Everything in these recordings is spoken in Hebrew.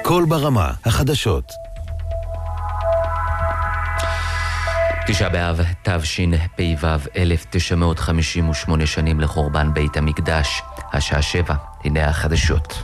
קול ברמה, החדשות. תשעה באב תשפ"ו, 1958 שנים לחורבן בית המקדש, השעה 7, הנה החדשות.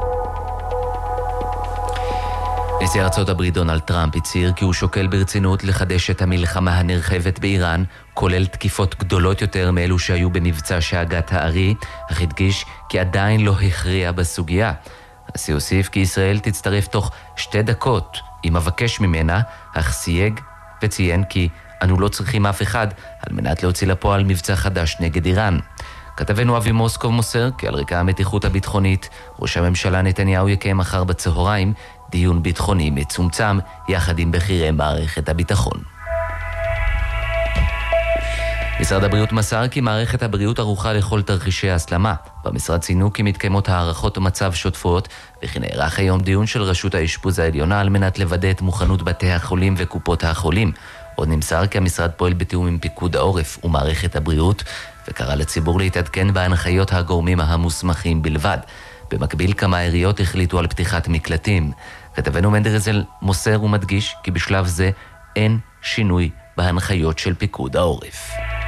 נשיא ארצות הברית דונלד טראמפ הצהיר כי הוא שוקל ברצינות לחדש את המלחמה הנרחבת באיראן, כולל תקיפות גדולות יותר מאלו שהיו במבצע שאגת הארי, אך הדגיש כי עדיין לא הכריע בסוגיה. הנשיא הוסיף כי ישראל תצטרף תוך 2 דקות אם אבקש ממנה, אך סייג וציין כי אנו לא צריכים אף אחד על מנת להוציא לפועל מבצע חדש נגד איראן. כתבנו אבי מוסקוב מוסר כי על רקע המתיחות הביטחונית, ראש הממשלה נתניהו יקיים מחר בצהריים דיון ביטחוני מצומצם יחד עם בכירי מערכת הביטחון. משרד הבריאות מסר כי מערכת הבריאות ערוכה לכל תרחישי ההסלמה. במשרד ציינו כי מתקיימות הערכות מצב שוטפות, וכי נערך היום דיון של רשות האשפוז העליונה על מנת לוודא את מוכנות בתי החולים וקופות החולים. עוד נמסר כי המשרד פועל בתיאום עם פיקוד העורף ומערכת הבריאות, וקרא לציבור להתעדכן בהנחיות הגורמים המוסמכים בלבד. במקביל כמה עיריות החליטו על פתיחת מקלטים. כתבנו מנדרזל מוסר ומדגיש כי בשלב זה אין שינוי בהנחיות של פיקוד העורף.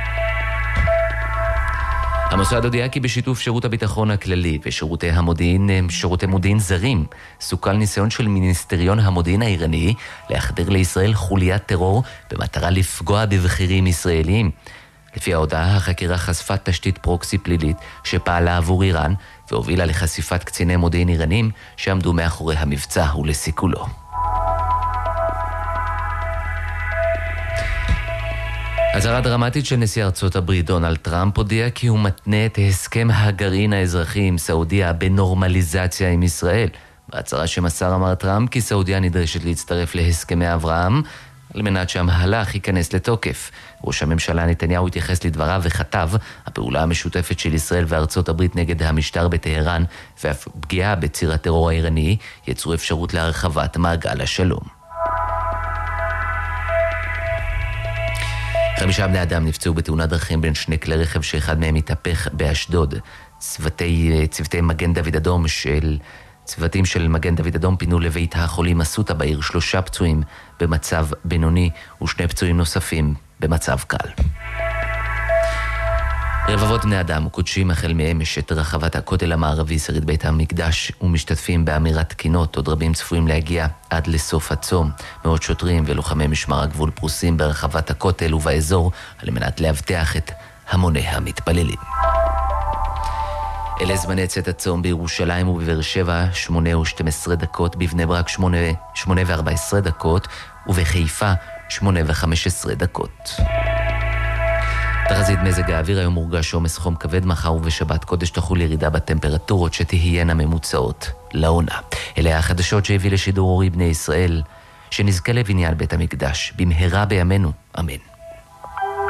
המוסד הודיע כי בשיתוף שירות הביטחון הכללי ושירותי המודיעין, שירותי מודיעין זרים, סוכל ניסיון של מיניסטריון המודיעין האיראני להחדיר לישראל חוליית טרור במטרה לפגוע בבכירים ישראלים. לפי ההודעה, החקירה חשפה תשתית פרוקסי פלילית שפעלה עבור איראן והובילה לחשיפת קציני מודיעין איראנים שעמדו מאחורי המבצע ולסיכולו. הצהרה דרמטית של נשיא ארצות הברית דונלד טראמפ הודיע כי הוא מתנה את הסכם הגרעין האזרחי עם סעודיה בנורמליזציה עם ישראל. בהצהרה שמסר אמר טראמפ כי סעודיה נדרשת להצטרף להסכמי אברהם על מנת שהמהלך ייכנס לתוקף. ראש הממשלה נתניהו התייחס לדבריו וכתב, הפעולה המשותפת של ישראל וארצות הברית נגד המשטר בטהרן ואף פגיעה בציר הטרור האיראני יצרו אפשרות להרחבת מעגל השלום. 5 בני אדם נפצעו בתאונת דרכים בין 2 כלי רכב שאחד מהם התהפך באשדוד. צוותי מגן דוד אדום צוותים של מגן דוד אדום פינו לבית החולים אסותא בעיר 3 פצועים במצב בינוני ו2 פצועים נוספים במצב קל. רבבות בני אדם קודשים החל מאמש את רחבת הכותל המערבי שריד בית המקדש ומשתתפים באמירת קינות. עוד רבים צפויים להגיע עד לסוף הצום. מאות שוטרים ולוחמי משמר הגבול פרוסים ברחבת הכותל ובאזור על מנת להבטיח את המוני המתפללים. אלה זמני צאת הצום בירושלים ובבאר שבע 8:12, בבני ברק 8:14, ובחיפה 8:15. תחזית מזג האוויר, היום מורגש עומס חום כבד, מחר ובשבת קודש תחול ירידה בטמפרטורות שתהיינה ממוצעות לעונה. אלה החדשות שהביא לשידור אורי בני ישראל, שנזכה לבניין בית המקדש במהרה בימינו, אמן.